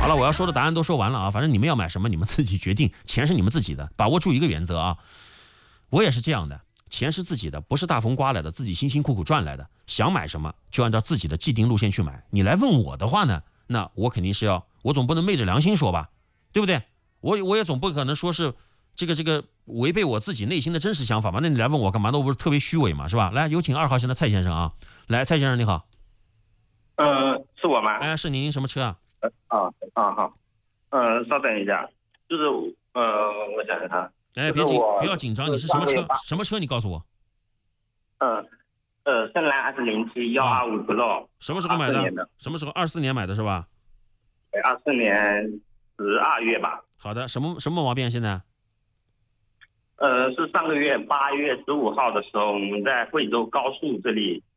了，我要说的答案都说完了啊，反正你们要买什么你们自己决定，钱是你们自己的，把握住一个原则啊。我也是这样的，钱是自己的，不是大风刮来的，自己辛辛苦苦赚来的，想买什么就按照自己的既定路线去买。你来问我的话呢，那我肯定是我总不能昧着良心说吧，对不对？我也总不可能说是这个违背我自己内心的真实想法嘛。那你来问我干嘛？那我不是特别虚伪嘛，是吧？来，有请2号线的蔡先生啊。来，蔡先生你好。 是我吗？ 哎，是您什么车啊？ 好。稍等一下，就是我想想看。 哎，不要紧张，你是什么车？什么车？你告诉我。 深蓝2007 125 Pro。 什么时候买的？什么时候？24年买的是吧 ？24年12月吧。 好的，什么毛病现在？ 是上个月8月15号的时候，我们在惠州高速这里